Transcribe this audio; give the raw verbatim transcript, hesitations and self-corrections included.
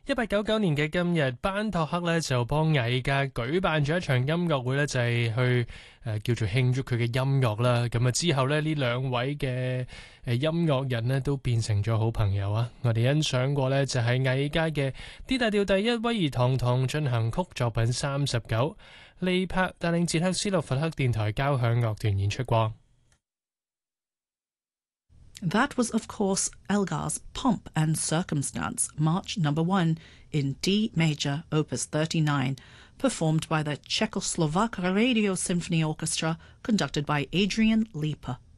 一八九九年嘅今日，班托克咧就幫藝家舉辦咗一場音樂會咧，就係去誒叫做慶祝佢嘅音樂啦。咁啊之後咧，呢兩位嘅誒音樂人咧都變成咗好朋友啊。我哋欣賞過咧就係藝家嘅 D 大調第一威爾堂堂進行曲作品三十九，利柏帶領捷克斯洛伐克電台交響樂團演出過。 That was, of course, Elgar's Pomp and Circumstance, March number one in D major, opus thirty-nine, performed by the Czechoslovak Radio Symphony Orchestra, conducted by Adrian Liepa.